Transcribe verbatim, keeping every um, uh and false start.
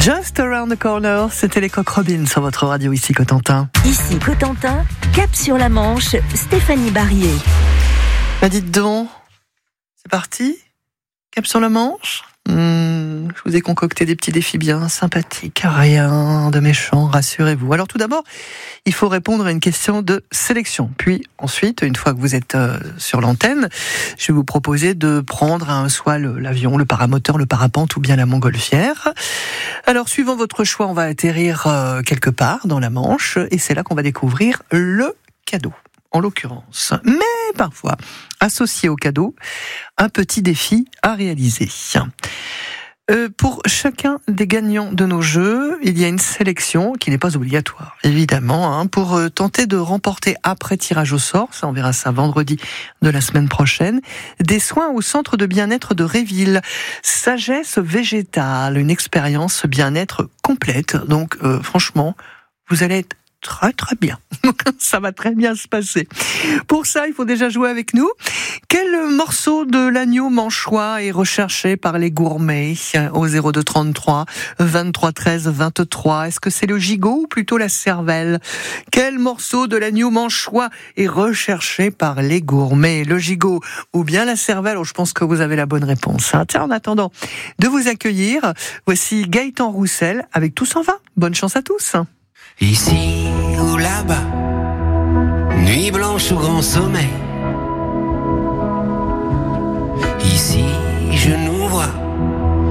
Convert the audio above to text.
Just Around the Corner, c'était les Coq Robin sur votre radio ici Cotentin. Ici Cotentin, cap sur la Manche, Stéphanie Barrier. Bah dites donc, c'est parti, cap sur la Manche. Mmh, je vous ai concocté des petits défis bien sympathiques, rien de méchant, rassurez-vous. Alors tout d'abord, il faut répondre à une question de sélection. Puis ensuite, une fois que vous êtes euh, sur l'antenne, je vais vous proposer de prendre un, soit le, l'avion, le paramoteur, le parapente ou bien la montgolfière. Alors suivant votre choix, on va atterrir euh, quelque part dans la Manche et c'est là qu'on va découvrir le cadeau. En l'occurrence. Mais parfois, associé au cadeau, un petit défi à réaliser. Euh, pour chacun des gagnants de nos jeux, il y a une sélection qui n'est pas obligatoire, évidemment, hein, pour euh, tenter de remporter après tirage au sort, ça on verra ça vendredi de la semaine prochaine, des soins au centre de bien-être de Réville. Sagesse végétale, une expérience bien-être complète. Donc euh, franchement, vous allez être très très bien. Ça va très bien se passer. Pour ça, il faut déjà jouer avec nous. Quel morceau de l'agneau manchois est recherché par les gourmets au zéro deux trente-trois vingt-trois treize vingt-trois? Est-ce que c'est le gigot ou plutôt la cervelle? Quel morceau de l'agneau manchois est recherché par les gourmets? Le gigot ou bien la cervelle? Oh, je pense que vous avez la bonne réponse. Hein. Tiens, en attendant de vous accueillir, voici Gaëtan Roussel avec Tout s'en va. Bonne chance à tous. Ici ou là-bas, nuit blanche ou grand sommeil. Ici